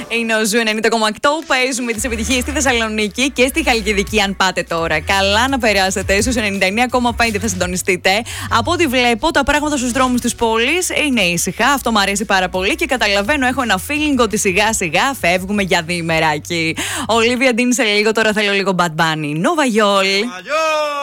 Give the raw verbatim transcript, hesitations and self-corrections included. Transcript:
Είναι ο Ζου ενενήντα κόμμα οκτώ. Παίζουμε τις επιτυχίες στη Θεσσαλονίκη και στη Χαλκιδική, αν πάτε τώρα. Καλά να περάσετε. Στους ενενήντα εννέα κόμμα πέντε θα συντονιστείτε. Από ό,τι βλέπω, τα πράγματα στους δρόμους της πόλης είναι ήσυχα. Αυτό μου αρέσει πάρα πολύ και καταλαβαίνω, έχω ένα feeling ότι σιγά σιγά φεύγουμε για διημεράκι. Ολίβια Ντίν σε λίγο, τώρα θέλω λίγο Bad Bunny. Nova Yol.